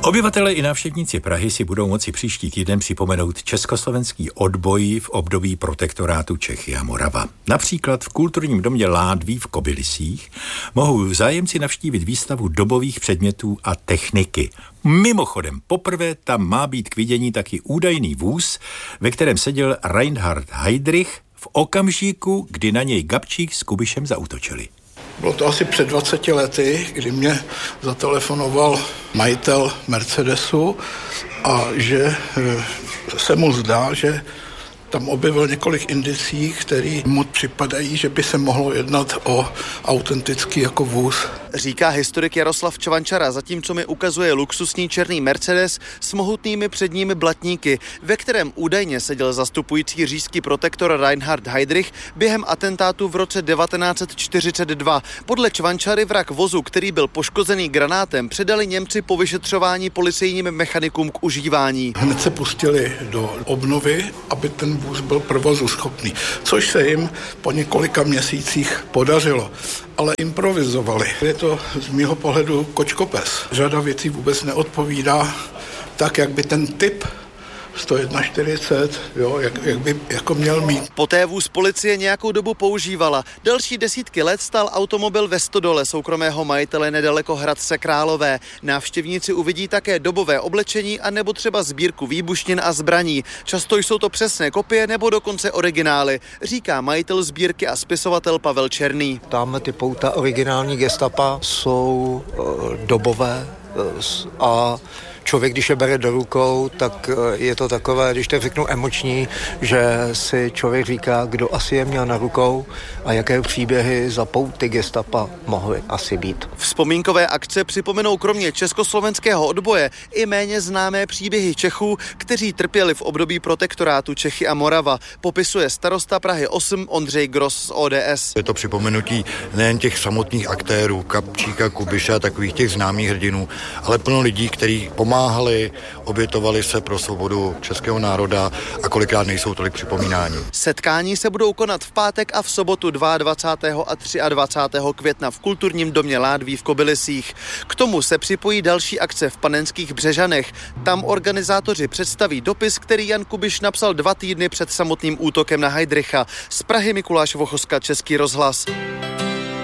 Obyvatelé i návštěvníci Prahy si budou moci příští týden připomenout československý odboj v období protektorátu Čechy a Morava. Například v kulturním domě Ládví v Kobylisích mohou zájemci navštívit výstavu dobových předmětů a techniky. Mimochodem, poprvé tam má být k vidění taky údajný vůz, ve kterém seděl Reinhard Heydrich v okamžiku, kdy na něj Gabčík s Kubišem zaútočili. Bylo to asi před 20 lety, kdy mě zatelefonoval majitel Mercedesu a že se mu zdá, že tam objevil několik indicí, které mu připadají, že by se mohlo jednat o autentický jako vůz. Říká historik Jaroslav Čvančara, zatímco mi ukazuje luxusní černý Mercedes s mohutnými předními blatníky, ve kterém údajně seděl zastupující říšský protektor Reinhard Heydrich během atentátu v roce 1942. Podle Čvančary vrak vozu, který byl poškozený granátem, předali Němci po vyšetřování policejním mechanikům k užívání. Hned se pustili do obnovy, aby ten vůz byl provozu schopný, což se jim po několika měsících podařilo, ale improvizovali. Je to z mého pohledu kočkopes. Řada věcí vůbec neodpovídá tak, jak by ten typ 141, jak by jako měl mít. Poté vůz policie nějakou dobu používala. Další desítky let stál automobil ve stodole soukromého majitele nedaleko Hradce Králové. Návštěvníci uvidí také dobové oblečení a nebo třeba sbírku výbušnin a zbraní. Často jsou to přesné kopie nebo dokonce originály, říká majitel sbírky a spisovatel Pavel Černý. Tam ty pouta originální gestapa jsou dobové a člověk, když je bere do rukou, tak je to takové, když to řeknu emoční, že si člověk říká, kdo asi je měl na rukou a jaké příběhy za pouty gestapa mohly asi být. Vzpomínkové akce připomenou kromě československého odboje i méně známé příběhy Čechů, kteří trpěli v období protektorátu Čechy a Morava, popisuje starosta Prahy 8 Ondřej Gross z ODS. Je to připomenutí nejen těch samotných aktérů, Gabčíka, Kubiše a takových těch známých hrdinů, ale plno lidí, kteří pomáhali, obětovali se pro svobodu českého národa a kolikrát nejsou tolik připomínáni. Setkání se budou konat v pátek a v sobotu 22. a 23. května v kulturním domě Ládví v Kobylisích. K tomu se připojí další akce v Panenských Břežanech. Tam organizátoři představí dopis, který Jan Kubiš napsal 2 týdny před samotným útokem na Heydricha. Z Prahy Mikuláš Vochoska, Český rozhlas.